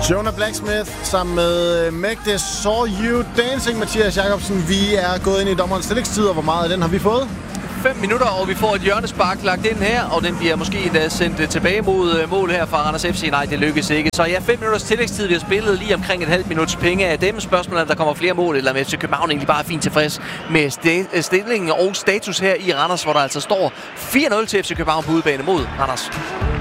Jonah Blacksmith sammen med Magde Saw You Dancing. Mathias Jacobsen, vi er gået ind i dommerens tillægstid, og hvor meget af den har vi fået? 5 minutter, og vi får et hjørnespark lagt ind her, og den bliver måske endda sendt tilbage mod mål her fra Randers FC. Nej, det lykkes ikke. Så ja, 5 minutters tillægstid. Vi har spillet lige omkring et halvt minuts penge af dem. Spørgsmålet er, om der kommer flere mål, eller med FC København egentlig bare fint tilfreds med stillingen og status her i Randers, hvor der altså står 4-0 til FC København på udebane mod Randers.